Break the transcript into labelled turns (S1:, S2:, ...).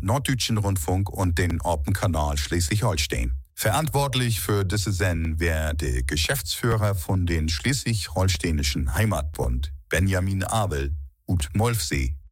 S1: Norddeutschen Rundfunk und den Orpenkanal Schleswig-Holstein. Verantwortlich für diese Sendung wäre der Geschäftsführer von den Schleswig-Holsteinischen Heimatbund, Benjamin Abel, ut Molfsee.